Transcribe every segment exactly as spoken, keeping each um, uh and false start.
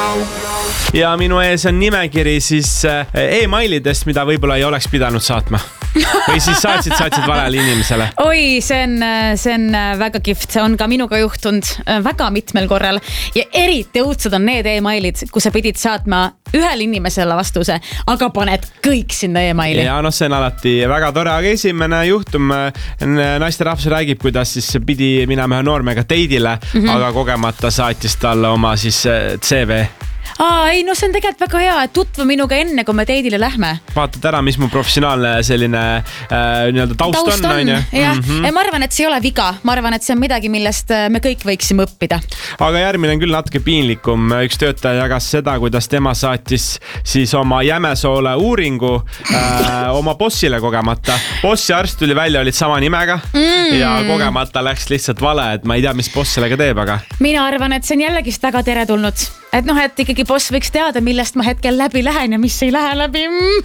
Ja minu ees on nimekiri siis e-mailidest, mida võib-olla ei oleks pidanud saatma. Või siis saatsid, saatsid valele inimesele. Oi, see on, see on väga kihvt. See on ka minuga juhtunud väga mitmel korral. Ja eriti õudsad on need e-mailid, kus sa pidid saatma ühele inimesele vastuse, aga paned kõik sinna e-maili. Ja no see on alati väga tore, aga esimene juhtum naisterahvas räägib, kuidas siis pidi minema ühe noormega teidile, mm-hmm. aga kogemata saatis talle oma siis C V. Aa, ei, no see on tegelikult väga hea, et tutvu minuga enne, kui me teidile lähme. Vaatad ära, mis mu professionaalne selline äh, nii-öelda taust, taust on. on. Ja. Mm-hmm. Ja ma arvan, et see ei ole viga. Ma arvan, et see on midagi, millest me kõik võiksime õppida. Aga järgmine on küll natuke piinlikum. Üks töötaja jagas seda, kuidas tema saatis siis oma Jämesoole uuringu äh, oma bossile kogemata. Bossi arst tuli välja, olid sama nimega mm. ja kogemata läks lihtsalt vale, et ma ei tea, mis boss sellega teeb, aga... Mina arvan, et see on jällegist väga teretulnud. Et noh, et ikkagi boss võiks teada, millest ma hetkel läbi lähen ja mis ei lähe läbi.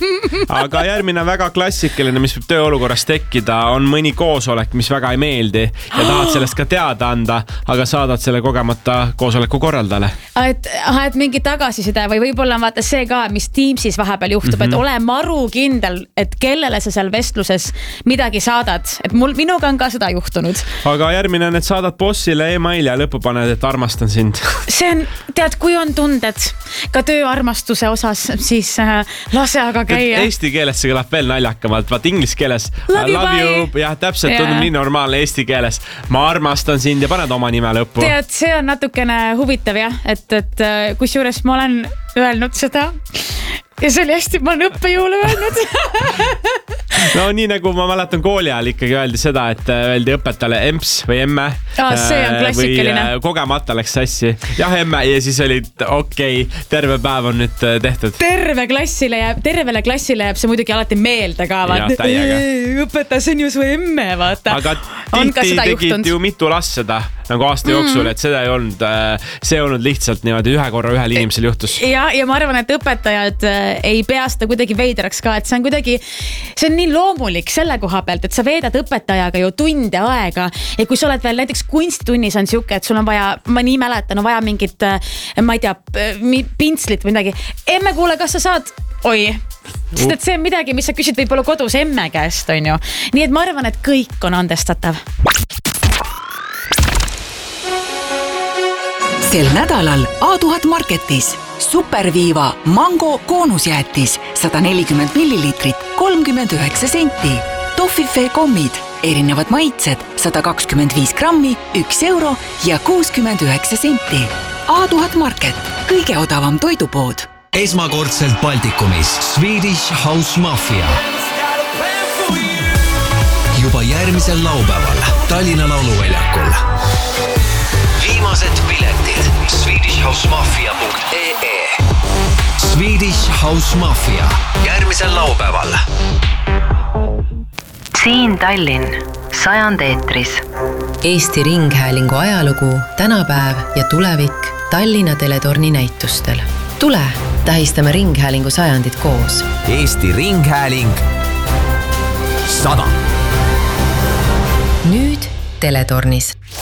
Aga järgmine väga klassikaline, mis võib tööolukorras tekkida, on mõni koosolek, mis väga ei meeldi ja tahad sellest ka teada anda, aga saadad selle kogemata koosoleku korraldale. Et, aha, et mingi tagasiside või võib-olla vaata see ka, mis Teamsis vahepeal juhtub, mm-hmm. et ole maru kindel, et kellele sa seal vestluses midagi saadad. Et mul, minuga on ka seda juhtunud. Aga järgmine on, et saadad bossile e-maili ja lõppu paned, et armastan sind. See on, tead, kui on tunded ka tööarmastuse osas, siis äh, lase aga käia. Eesti keeles see kõlab veel naljakamalt, vaat inglis keeles love, love you, jah, täpselt yeah. tundub nii normaalne eesti keeles. Ma armastan sind ja paned oma nime lõppu. Tead, see on natukene huvitav, jah, et, et kus juures ma olen öelnud seda ja see oli hästi, ma olen õppejõule öelnud. No nii nagu ma mäletan kooli ajal ikkagi öeldi seda, et öeldi õpetajale emps või emme. Ah, see on klassikaline. Või kogemata läks sassi. Jah, emme ja siis oli okei, okay, terve päev on nüüd tehtud. Terve klassile jääb, tervele klassile jääb see muidugi alati meelde ka. Ja, täiega. Õpetaja, see on ju su emme, vaata. Aga tihti tegid ju mitu last seda nagu aasta jooksul, et seda ei olnud, see ei olnud lihtsalt niimoodi ühe korra ühel inimesel juhtus. Ja, ja ma arvan, et õpetajad ei pea seda kuidagi veidraks ka, et see on kuidagi, see on nii loomulik selle koha pealt, et sa veedad õpetajaga ju tunde aega ja kui sa oled veel näiteks kunstitunnis on siuke, et sul on vaja, ma nii mäletan, on vaja mingit, ma ei tea, pintslit või midagi. Emme, kuule, kas sa saad? Oi, sest et see on midagi, mis sa küsid võib-olla kodus emme käest, on ju. Nii et ma arvan, et kõik on andestatav. Sel nädalal A tuhat Marketis Superviiva mango koonusjäätis sada nelikümmend milliliitrit kolmkümmend üheksa senti. Toffifee kommid, erinevad maitsed sada kakskümmend viis grammi, üks euro ja kuuskümmend üheksa senti. A tuhat Market, kõige odavam toidupood. Esmakordselt Baltikumis Swedish House Mafia. Juba järgmisel laupäeval Tallinna lauluväljakul. Viimased piletid swedish house mafia punkt e e. Swedish House Mafia järgmisel laupäeval. Siin Tallinn, sajand eetris. Eesti Ringhäälingu ajalugu, tänapäev ja tulevik Tallinna teletorni näitustel. Tule, tähistame Ringhäälingu sajandit koos. Eesti Ringhääling sada. Nüüd teletornis.